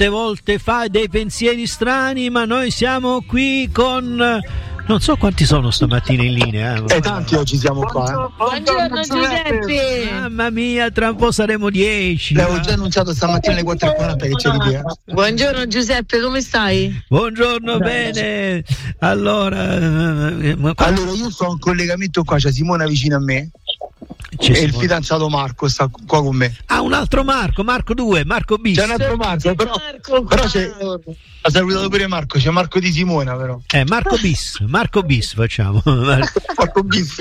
certe volte fa dei pensieri strani, ma noi siamo qui con... Non so quanti sono stamattina in linea. Tanti oggi siamo qua. Buongiorno Giuseppe. Mamma mia, tra un po' saremo 10. L'avevo già annunciato stamattina alle 4:40 che c'è l'idea. Buongiorno Giuseppe, come stai? Buongiorno, bene. Allora, io sto in collegamento qua, c'è Simona vicino a me. C'è il fidanzato Marco sta qua con me. Un altro Marco 2, Marco bis. C'è un altro Marco, però c'è. Ha salutato pure Marco, c'è Marco di Simona però. Marco bis facciamo. Marco bis.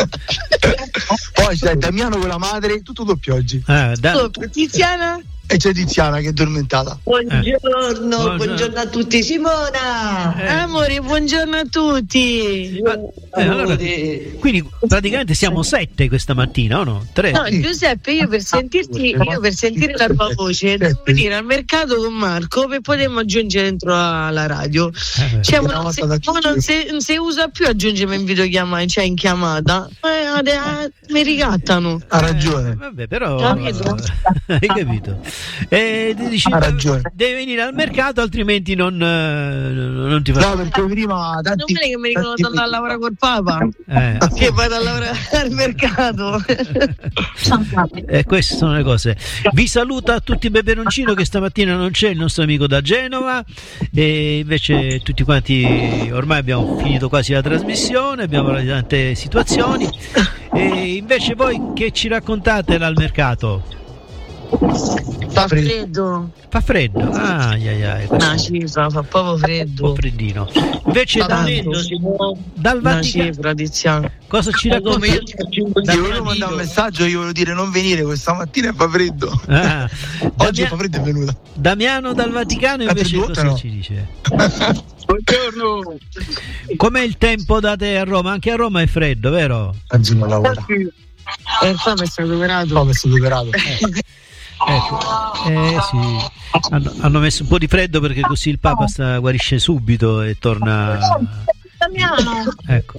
Poi c'è Damiano con la madre, tutto doppio oggi. Tiziana? E c'è Tiziana che è addormentata. Buongiorno a tutti. Simona! Amore, buongiorno a tutti. Allora, quindi praticamente siamo 7 questa mattina, o no? 3. No, Giuseppe, io per sentire la tua voce devo venire al mercato con Marco per potermi aggiungere dentro alla radio. Non si usa più aggiungermi in videochiamata, cioè in chiamata. Mi ricattano. Ha ragione. Vabbè, però hai capito. Dici, ha ragione. Devi venire al mercato, altrimenti non ti fa. No, perché prima non è che mi dicono di andare a lavorare col Papa, che vado a lavorare al mercato. Queste sono le cose. Vi saluta a tutti Beberoncino, che stamattina non c'è, il nostro amico da Genova, e invece tutti quanti ormai abbiamo finito quasi la trasmissione, abbiamo parlato di tante situazioni. E invece voi che ci raccontate dal mercato? Fa freddo. Fa freddo? Fa proprio freddo. Un po' freddino. Invece dal Vaticano cosa ci racconta? Io volevo mandare un messaggio, io volevo dire non venire questa mattina e fa freddo. Oggi fa freddo, è venuta. Damiano dal Vaticano invece cosa ci dice? Buongiorno. Com'è il tempo da te a Roma? Anche a Roma è freddo, vero? Oggi non lavora. Il Papa è stato operato. Sì. Hanno messo un po' di freddo perché così il Papa guarisce subito e torna. Damiano. Ecco.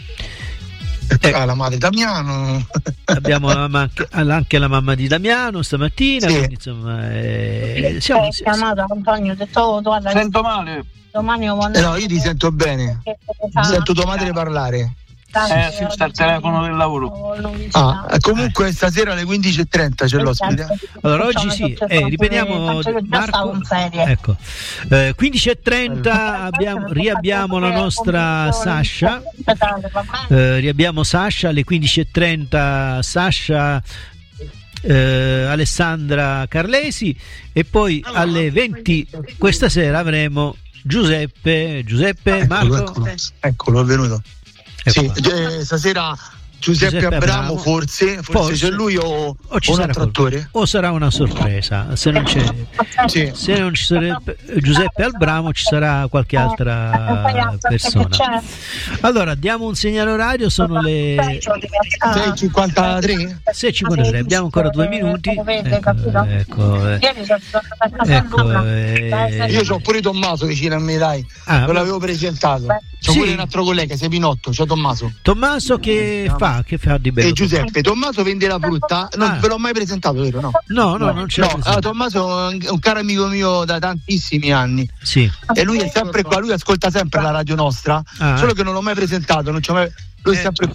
La madre Damiano. Abbiamo anche la mamma di Damiano stamattina. Sì. Quindi, insomma, chiamato Antonio, ho detto guarda, sento male. Domani no, io ti sento bene. Sento tua madre parlare. Sì, sta al telefono del lavoro. Comunque stasera alle 15:30 c'è l'ospite. Allora oggi sì, ripetiamo Marco. Ecco. 15:30 riabbiamo la nostra Sasha. Riabbiamo Sasha alle 15:30, Sasha Alessandra Carlesi, e poi alle 20 questa sera avremo Giuseppe Marco. Eccolo, è venuto. Sì, stasera Giuseppe Abramo forse c'è lui o ci un sarà altro attore, o sarà una sorpresa. Se non ci sarebbe Giuseppe Abramo, ci sarà qualche altra persona. Allora diamo un segnale orario, sono le 6:53, abbiamo ancora 2 minuti. Io c'ho pure Tommaso vicino a me, dai, non l'avevo presentato. C'ho pure un altro collega, sei Pinotto, c'ho Tommaso che fa di bello. E Giuseppe, Tommaso vende la frutta, non ve l'ho mai presentato, vero? No, non ce l'ho. Tommaso è un caro amico mio da tantissimi anni. Sì. E lui è sempre qua, lui ascolta sempre la radio nostra, solo che non l'ho mai presentato, lui è sempre